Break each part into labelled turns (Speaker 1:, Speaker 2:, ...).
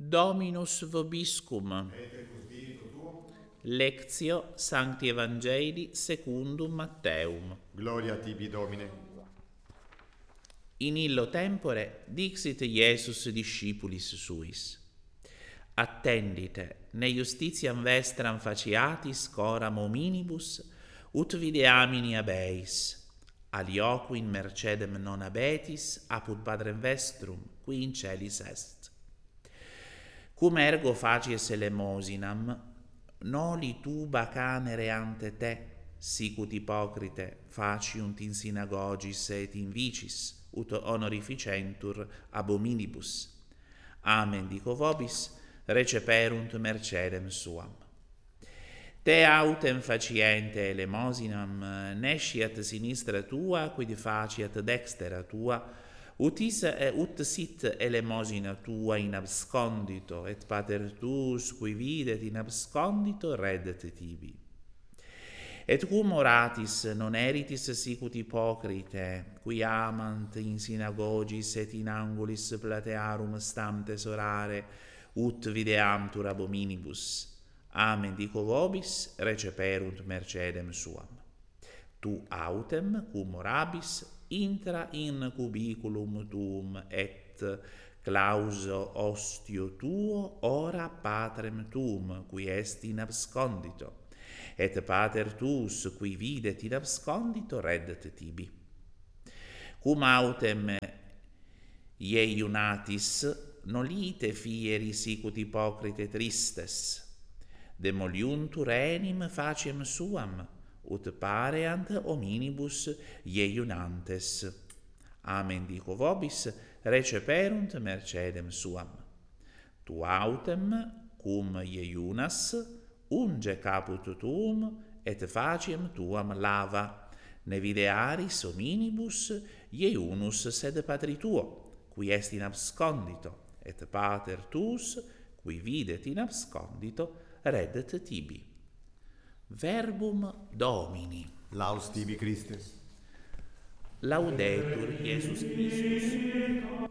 Speaker 1: Dominus vobiscum.
Speaker 2: Et cum spiritu tuo.
Speaker 1: Lectio Sancti Evangeli secundum Matteum.
Speaker 2: Gloria tibi, Domine.
Speaker 1: In illo tempore dixit Iesus discipulis suis. Attendite, ne justitiam vestram faciatis coram hominibus, ut videamini abeis. Alioquin mercedem non abetis, apud Padrem vestrum, qui in celis est. Cum ergo facies elemosinam, noli tuba canere ante te, sicut ipocrite faciunt in synagogis et in vicis, ut honorificentur ab hominibus. Amen dico vobis, receperunt mercedem suam. Te autem faciente elemosinam nesciat sinistra tua, quid faciat dextera tua, ut sit elemosina tua in abscondito, et pater tuus, qui videt in abscondito, reddet tibi. Et cum oratis non eritis sicut ipocrite, qui amant in synagogis et in angulis platearum stantes orare, ut videamtur ab hominibus. Amen dico vobis, receperunt mercedem suam. Tu autem, cum orabis, intra in cubiculum tuum et clauso ostio tuo ora patrem tuum, qui est in abscondito. Et pater tuus, qui videt in abscondito, reddet tibi. Cum autem iunatis, nolite fieri sicut ipocrite tristes, demoliuntur enim faciem suam, ut pareant hominibus iunantes. Amen dico vobis, receperunt mercedem suam. Tu autem, cum iunas, unge caput tuum, et faciem tuam lava. Ne videaris hominibus iunus sed patri tuo, qui est in abscondito, et pater tuus, qui videt in abscondito, reddet tibi. Verbum Domini.
Speaker 2: Laus tibi, Christe.
Speaker 1: Laudetur Iesus Christus.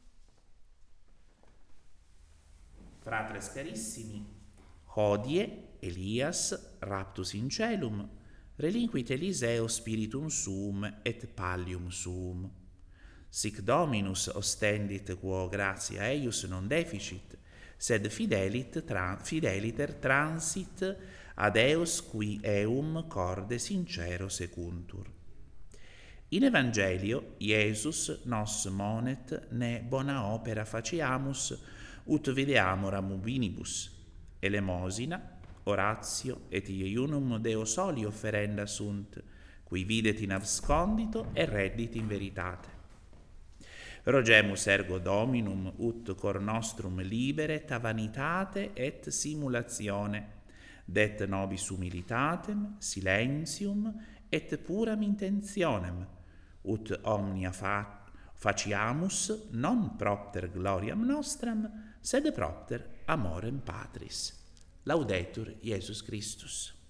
Speaker 1: Fratres carissimi, hodie Elias raptus in celum, relinquit Eliseo spiritum suum et pallium suum. Sic Dominus ostendit quo gratia eius non deficit, sed fideliter transit ad eos qui eum corde sincero secuntur. In Evangelio Iesus nos monet ne bona opera faciamus ut videamoram ubinibus, elemosina, oratio et iunum Deo soli offerenda sunt, qui videt in abscondito et reddit in veritate. Rogemus ergo Dominum ut cor nostrum liberet a vanitate et simulatione, det nobis humilitatem, silentium et puram intentionem, ut omnia faciamus non propter gloriam nostram, sed propter amorem Patris. Laudetur Iesus Christus.